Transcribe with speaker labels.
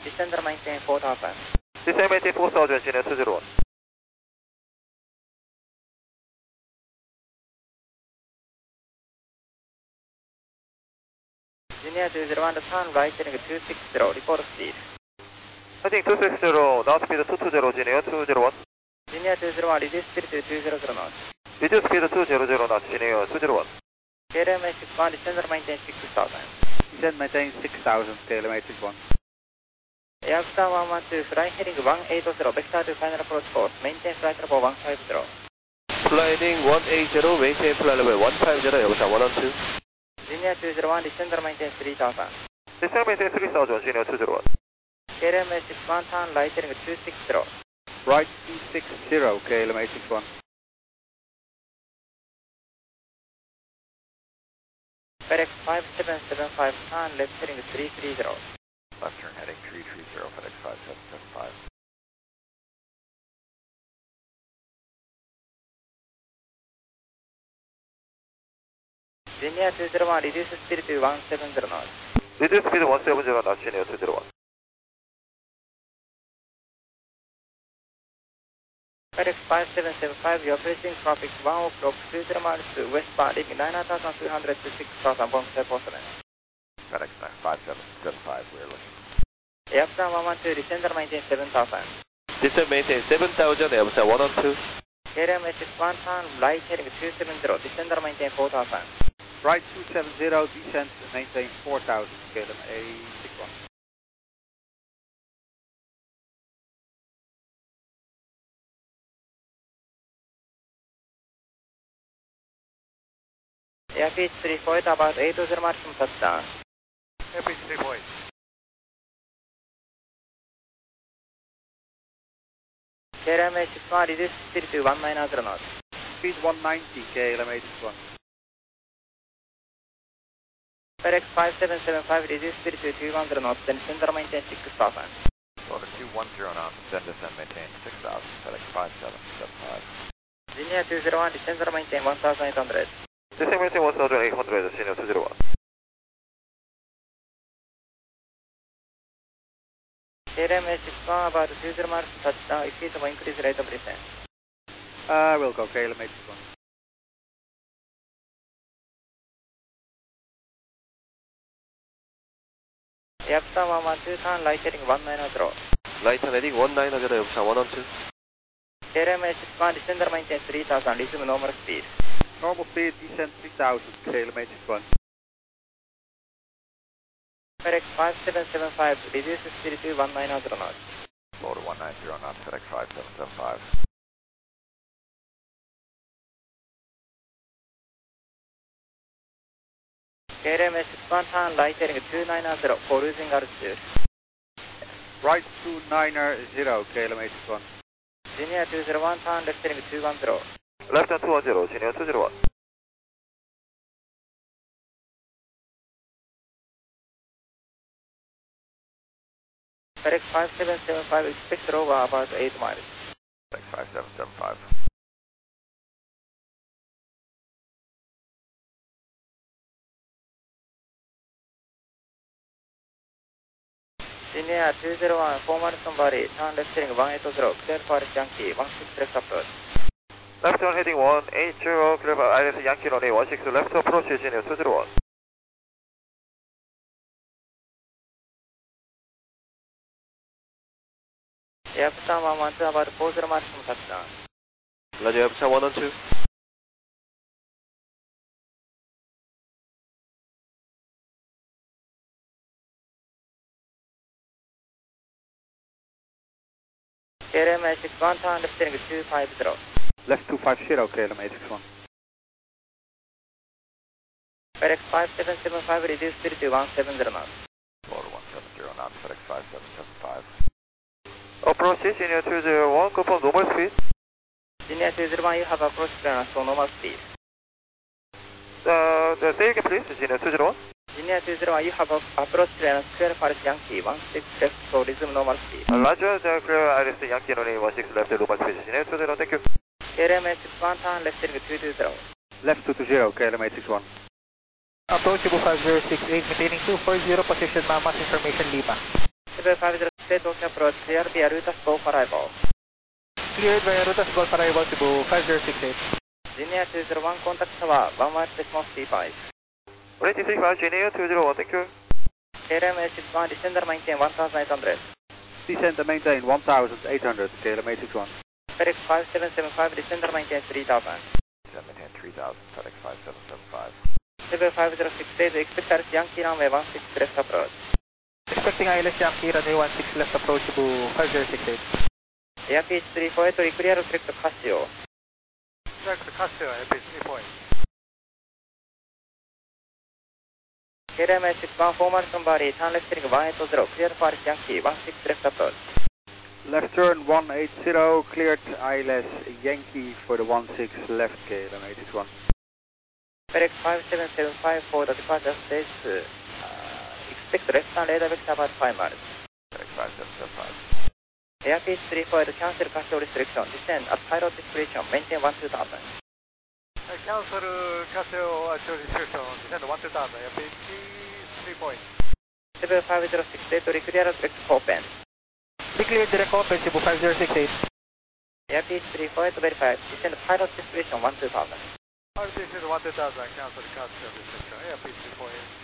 Speaker 1: Descender maintain 4000.
Speaker 2: Descend maintain 4000, Junior 201.
Speaker 1: Junior 201 to turn right heading 260, report speed.
Speaker 2: Heading 260, now speed 220, Junior 201.
Speaker 1: Junior 201, reduce speed to 200 knots.
Speaker 2: Reduce speed 200 knots, Junior 201.
Speaker 1: KLM 61, descender maintain 6000.
Speaker 3: Descend maintain 6000, KLM 61.
Speaker 1: Aircraft 112, flying heading 180, vector to final approach course, maintain flight level 150.
Speaker 2: Flying 180, maintain flight level 150, 여기서 112.
Speaker 1: Junior 201, descender maintain 3000.
Speaker 2: Descend maintain 3000, Junior 201.
Speaker 1: KLM 61, turn right heading 260.
Speaker 3: Right 260, KLM 61.
Speaker 1: FedEx 5775, turn left heading 330.
Speaker 2: Left turn heading 330, FedEx 5775.
Speaker 1: Junior 201, reduce speed to 170 knots.
Speaker 2: Reduce speed 170 knots, Junior 201.
Speaker 1: FedEx 5775, you are approaching traffic 1 o'clock, 20 miles to westbound, leaving 9,300 to 6,000 Bonsai Porcelain.
Speaker 2: FedEx 5775, we are looking.
Speaker 1: Aircraft 112, descender maintain 7000.
Speaker 2: Descend maintain 7000, Airbus 112.
Speaker 1: KLM 61, turn right heading 270, descender maintain 4000.
Speaker 3: Right 270, descend maintain 4000, KLM 61.
Speaker 1: Airfield 3 point, about 8,000 miles from touchdown.
Speaker 2: Airfield 3 point.
Speaker 1: KLM 61, reduce speed to 190 knots.
Speaker 3: Speed 190, KLM 81.
Speaker 1: FedEx 5775, reduce speed to 200 knots, then descender maintain 6000.
Speaker 2: Order 210 knots, then descend maintain 6000, FedEx 5775.
Speaker 1: Junior 201, descender maintain 1800.
Speaker 2: Descend maintain 1800, Junior 201.
Speaker 1: KLM 61, about 20 miles from touchdown, if feasible, increase rate of descent.
Speaker 3: We'll go KLM 81.
Speaker 1: Aircraft 112, turn right heading 190.
Speaker 2: Right turn heading 190, 여기서 112.
Speaker 1: KLM 61, descender maintain 3000, resume normal speed.
Speaker 3: Normal speed, descend 3000, KLM 81.
Speaker 1: FedEx 5775, reduce speed to 1900 knots.
Speaker 2: Order 190 knots, FedEx 5775.
Speaker 1: KLM 61, turn right heading 290 for losing altitude.
Speaker 3: Right 290, KLM 81.
Speaker 1: Junior 201, turn left heading 210.
Speaker 2: Left turn 210, Junior 201.
Speaker 1: FedEx 5775, expect over about 8 miles.
Speaker 2: FedEx 5775.
Speaker 1: Junior 201, 4 miles from Bari, turn left heading 180, clear for Yankee, 16 left approach.
Speaker 2: Left turn heading 180, clear for ILS Yankee runway 16 left approach, Junior 201.
Speaker 1: Aircraft 112, about 40 miles from touchdown.
Speaker 2: Roger, Airbus 112.
Speaker 1: KLM 61, turn left heading 250.
Speaker 3: Left 250, KLM 81.
Speaker 1: FedEx 5775, reduce speed to 170 knots.
Speaker 2: Order 170 knots, FedEx 5775. Approach Junior 201, confirm normal speed.
Speaker 1: Junior 201, you have approach clearance for normal speed.
Speaker 2: Say again please, Junior 201.
Speaker 1: Junior 201, you have approach clearance clear for Yankee, 16 left for resume normal speed.
Speaker 2: Roger, clear ILS Yankee runway 16 left normal speed, Junior 201, thank you.
Speaker 1: KLM 61, turn left heading 220.
Speaker 3: Left 220, KLM 81.
Speaker 4: Approachable 5068, maintaining 240, position Mamas, information Lima.
Speaker 1: 50 68 Tokyo approach, clear via Rutas Golf arrival.
Speaker 4: Cleared via Rutas Golf arrival Cebu 5068.
Speaker 1: Linear 201, contact tower, 1 mile decimal C5.
Speaker 2: Alright, T35, Linear 201, thank you.
Speaker 1: KLM-61, descender maintain 1800.
Speaker 3: Descend and maintain 1800, KLM 861.
Speaker 1: FedEx 5775, descender maintain 3000.
Speaker 2: Descend maintain 3000, FedEx 5775.
Speaker 1: Cebu 5068, expect Yankee runway 16 left approach.
Speaker 4: Expecting ILS Yankee runway 16 left approach Cebu 5068.
Speaker 1: Airfield 348, clear correct Casio.
Speaker 4: Correct Casio, Airfield 348.
Speaker 1: KLM-61, 4 miles from Bari, turn left heading 180, clear for Yankee 16 left approach.
Speaker 3: Left turn 180, cleared ILS Yankee for the 16 left, KLM 861.
Speaker 1: FedEx 5775 for the departure stage 2. Expect left turn radar vector about 5 miles.
Speaker 2: FedEx 5775.
Speaker 1: Airfield 348, cancel Casio restriction, descend at pilot discretion, maintain 12000.
Speaker 4: Cancel Casio restriction, descend 12000, Airfield 348.
Speaker 1: Cebu 5068, clear direct open.
Speaker 4: Declared direct open Cebu 5068.
Speaker 1: Airfield 348, verify, descend pilot discretion 12000.
Speaker 4: RTC 12000, cancel Casio restriction, Airfield 348.